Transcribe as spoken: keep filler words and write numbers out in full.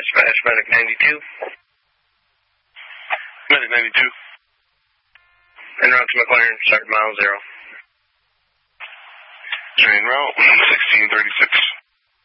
Dispatch, Medic ninety-two. Medic ninety-two. En route to McLaren, start mile zero. Train route, sixteen thirty-six.